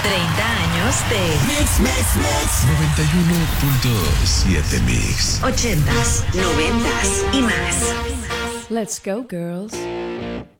30 años de Mix. 91.7 Mix. 80s, 90s y más. Let's go, girls.